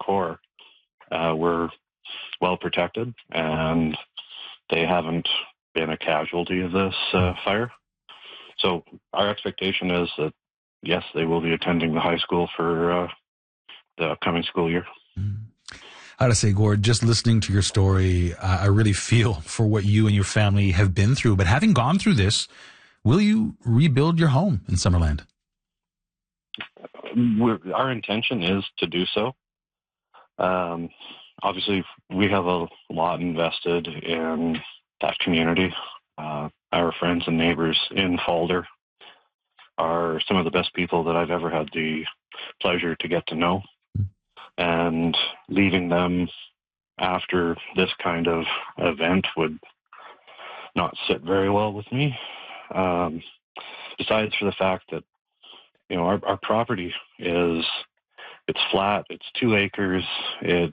core were well protected, and they haven't been a casualty of this fire. So our expectation is that, yes, they will be attending the high school for the upcoming school year. I gotta say, Gord, just listening to your story, I really feel for what you and your family have been through. But having gone through this, will you rebuild your home in Summerland? Our intention is to do so. Obviously, we have a lot invested in that community. Our friends and neighbors in Falder are some of the best people that I've ever had the pleasure to get to know. And leaving them after this kind of event would not sit very well with me. Besides for the fact that, our property it's flat, it's 2 acres, it's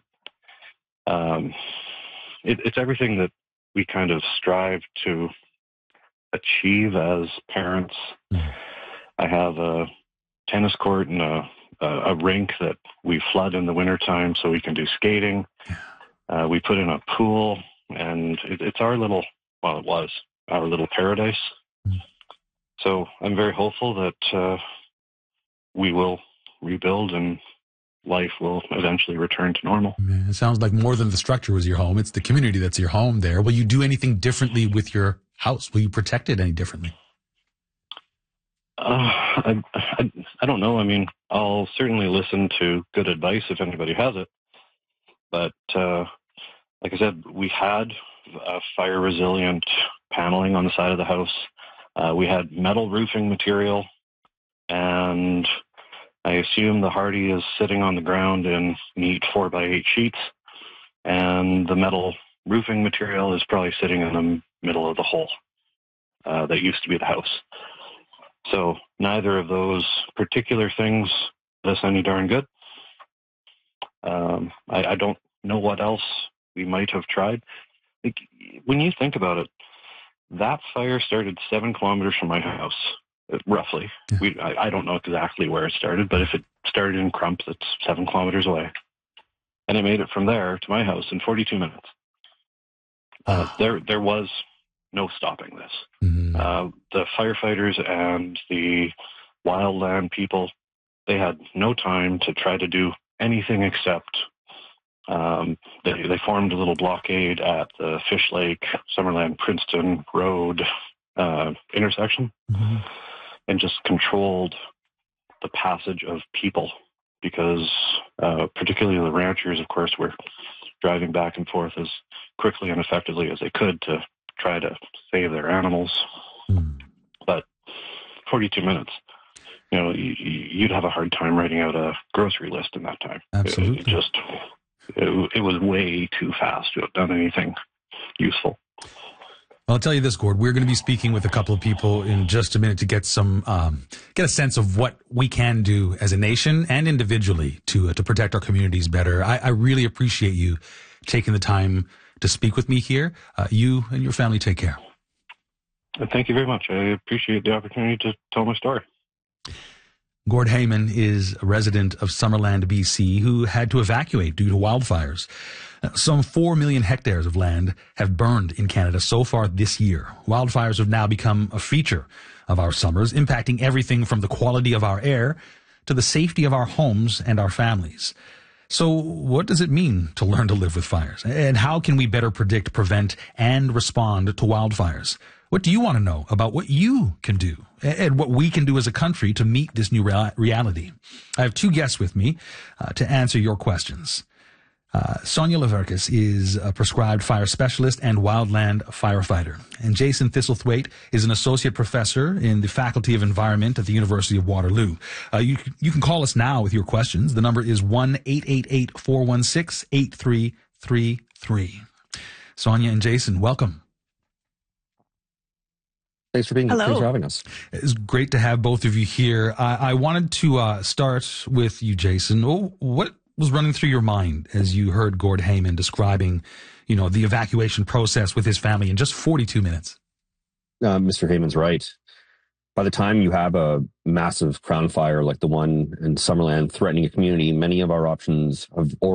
everything that we kind of strive to achieve as parents. I have a tennis court and a rink that we flood in the wintertime so we can do skating. We put in a pool, and it's our little, well, it was our little paradise. So I'm very hopeful that we will rebuild and life will eventually return to normal. It sounds like more than the structure was your home. It's the community that's your home there. Will you do anything differently with your house? Will you protect it any differently? I don't know. I mean, I'll certainly listen to good advice if anybody has it. But like I said, we had fire resilient paneling on the side of the house. We had metal roofing material, and I assume the Hardy is sitting on the ground in neat 4x8 sheets, and the metal roofing material is probably sitting in the middle of the hole that used to be the house. So neither of those particular things does any darn good. I don't know what else we might have tried. Like, when you think about it, that fire started 7 kilometers from my house, roughly. I don't know exactly where it started, but if it started in Crump, that's 7 kilometers away. And it made it from there to my house in 42 minutes. There was no stopping this. The firefighters and the wildland people, they had no time to try to do anything except they formed a little blockade at the Fish Lake, Summerland, Princeton Road intersection, and just controlled the passage of people because particularly the ranchers, of course, were driving back and forth as quickly and effectively as they could to try to save their animals. But 42 minutes, you'd have a hard time writing out a grocery list in that time. Absolutely. It was way too fast to have done anything useful. I'll tell you this, Gord, we're going to be speaking with a couple of people in just a minute to get get a sense of what we can do as a nation and individually to protect our communities better. I really appreciate you taking the time to speak with me here. You and your family take care. Thank you very much. I appreciate the opportunity to tell my story. Gord Heyman is a resident of Summerland, BC, who had to evacuate due to wildfires. Some 4 million hectares of land have burned in Canada so far this year. Wildfires have now become a feature of our summers, impacting everything from the quality of our air to the safety of our homes and our families. So what does it mean to learn to live with fires? And how can we better predict, prevent, and respond to wildfires? What do you want to know about what you can do and what we can do as a country to meet this new reality? I have 2 guests with me to answer your questions. Sonia Leverkus is a prescribed fire specialist and wildland firefighter. And Jason Thistlethwaite is an associate professor in the Faculty of Environment at the University of Waterloo. You can call us now with your questions. The number is 1-888-416-8333. Sonia and Jason, welcome. Thanks for having us. It's great to have both of you here. I wanted to start with you, Jason. What was running through your mind as you heard Gord Heyman describing, the evacuation process with his family in just 42 minutes? Mr. Heyman's right. By the time you have a massive crown fire like the one in Summerland threatening a community, many of our options have